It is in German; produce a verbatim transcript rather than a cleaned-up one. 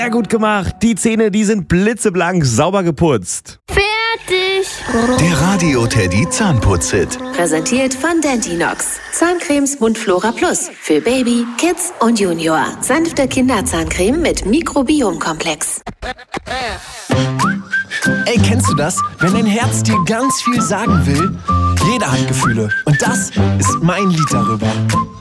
Sehr gut gemacht. Die Zähne, die sind blitzeblank, sauber geputzt. Fertig. Der Radio Teddy Zahnputz-Hit. Präsentiert von Dentinox. Zahncremes Mundflora Plus. Für Baby, Kids und Junior. Sanfte Kinderzahncreme mit Mikrobiomkomplex. Ey, kennst du das? Wenn dein Herz dir ganz viel sagen will? Jeder hat Gefühle. Und das ist mein Lied darüber.